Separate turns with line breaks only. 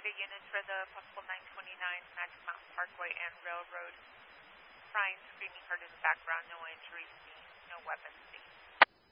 data units for the possible 929 Magic Mountain Parkway and Railroad. Crying, screaming, heard in the background. No injuries seen. No weapons seen.